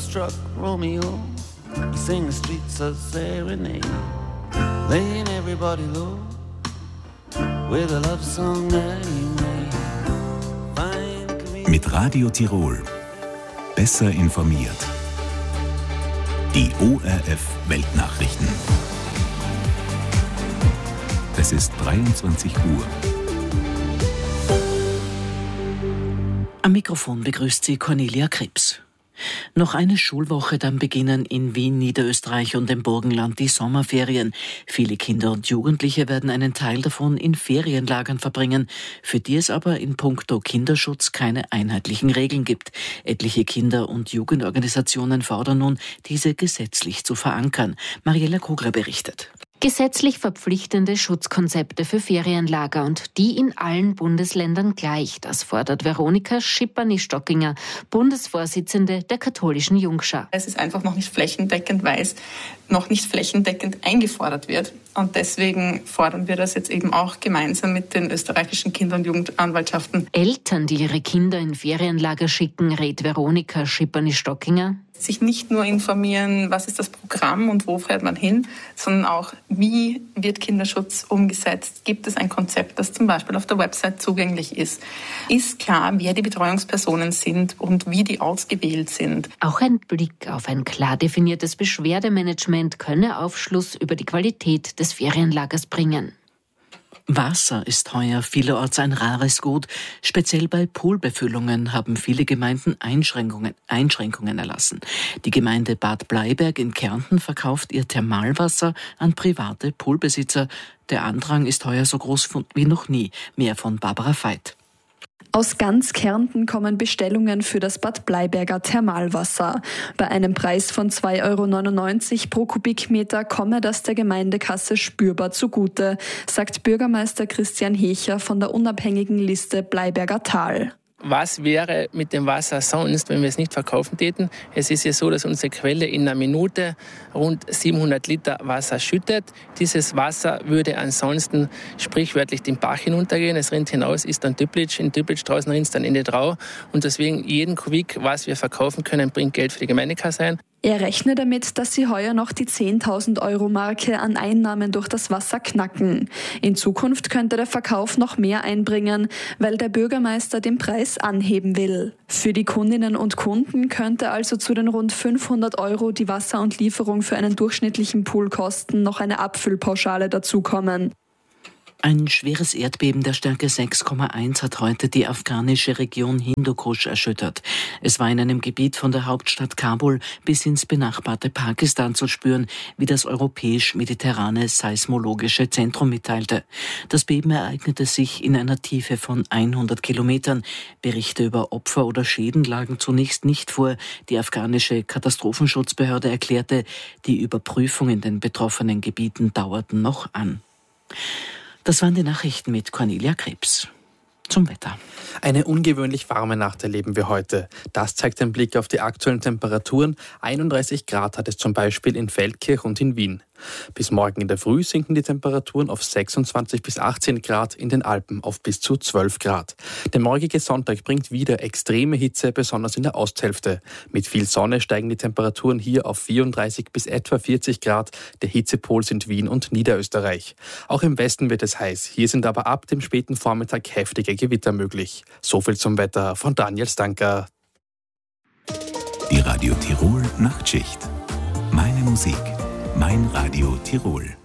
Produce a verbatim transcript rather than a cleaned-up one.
struck Romeo. He sang the streets a serenade, laying everybody low with a love song that he made. Mit Radio Tirol. Besser informiert. Die O R F Weltnachrichten. Es ist dreiundzwanzig Uhr. Am Mikrofon begrüßt sie Cornelia Krebs. Noch eine Schulwoche, dann beginnen in Wien, Niederösterreich und dem Burgenland die Sommerferien. Viele Kinder und Jugendliche werden einen Teil davon in Ferienlagern verbringen, für die es aber in puncto Kinderschutz keine einheitlichen Regeln gibt. Etliche Kinder- und Jugendorganisationen fordern nun, diese gesetzlich zu verankern. Mariella Kogler berichtet. Gesetzlich verpflichtende Schutzkonzepte für Ferienlager und die in allen Bundesländern gleich. Das fordert Veronika Schipperny-Stockinger, Bundesvorsitzende der katholischen Jungschar. Es ist einfach noch nicht flächendeckend, weil es noch nicht flächendeckend eingefordert wird. Und deswegen fordern wir das jetzt eben auch gemeinsam mit den österreichischen Kinder- und Jugendanwaltschaften. Eltern, die ihre Kinder in Ferienlager schicken, rät Veronika Schipperny-Stockinger, sich nicht nur informieren, was ist das Programm und wo fährt man hin, sondern auch, wie wird Kinderschutz umgesetzt? Gibt es ein Konzept, das zum Beispiel auf der Website zugänglich ist? Ist klar, wer die Betreuungspersonen sind und wie die ausgewählt sind? Auch ein Blick auf ein klar definiertes Beschwerdemanagement könne Aufschluss über die Qualität des Ferienlagers bringen. Wasser ist heuer vielerorts ein rares Gut. Speziell bei Poolbefüllungen haben viele Gemeinden Einschränkungen, Einschränkungen erlassen. Die Gemeinde Bad Bleiberg in Kärnten verkauft ihr Thermalwasser an private Poolbesitzer. Der Andrang ist heuer so groß wie noch nie. Mehr von Barbara Veit. Aus ganz Kärnten kommen Bestellungen für das Bad Bleiberger Thermalwasser. Bei einem Preis von zwei Euro neunundneunzig pro Kubikmeter komme das der Gemeindekasse spürbar zugute, sagt Bürgermeister Christian Hecher von der unabhängigen Liste Bleiberger Tal. Was wäre mit dem Wasser sonst, wenn wir es nicht verkaufen täten? Es ist ja so, dass unsere Quelle in einer Minute rund siebenhundert Liter Wasser schüttet. Dieses Wasser würde ansonsten sprichwörtlich den Bach hinuntergehen. Es rinnt hinaus, ist dann Düplitsch. In Düplitsch draußen rinnt es dann in die Drau. Und deswegen jeden Kubik, was wir verkaufen können, bringt Geld für die Gemeindekasse ein. Er rechne damit, dass sie heuer noch die zehntausend Euro Marke an Einnahmen durch das Wasser knacken. In Zukunft könnte der Verkauf noch mehr einbringen, weil der Bürgermeister den Preis anheben will. Für die Kundinnen und Kunden könnte also zu den rund fünfhundert Euro, die Wasser und Lieferung für einen durchschnittlichen Pool kosten, noch eine Abfüllpauschale dazukommen. Ein schweres Erdbeben der Stärke sechs Komma eins hat heute die afghanische Region Hindukusch erschüttert. Es war in einem Gebiet von der Hauptstadt Kabul bis ins benachbarte Pakistan zu spüren, wie das europäisch-mediterrane Seismologische Zentrum mitteilte. Das Beben ereignete sich in einer Tiefe von hundert Kilometern. Berichte über Opfer oder Schäden lagen zunächst nicht vor. Die afghanische Katastrophenschutzbehörde erklärte, die Überprüfung in den betroffenen Gebieten dauerten noch an. Das waren die Nachrichten mit Cornelia Krebs. Zum Wetter. Eine ungewöhnlich warme Nacht erleben wir heute. Das zeigt ein Blick auf die aktuellen Temperaturen. einunddreißig Grad hat es zum Beispiel in Feldkirch und in Wien. Bis morgen in der Früh sinken die Temperaturen auf sechsundzwanzig bis achtzehn Grad, in den Alpen auf bis zu zwölf Grad. Der morgige Sonntag bringt wieder extreme Hitze, besonders in der Osthälfte. Mit viel Sonne steigen die Temperaturen hier auf vierunddreißig bis etwa vierzig Grad. Der Hitzepol sind Wien und Niederösterreich. Auch im Westen wird es heiß. Hier sind aber ab dem späten Vormittag heftige Gewitter möglich. So viel zum Wetter von Daniel Stanker. Die Radio Tirol Nachtschicht. Meine Musik. Mein Radio Tirol.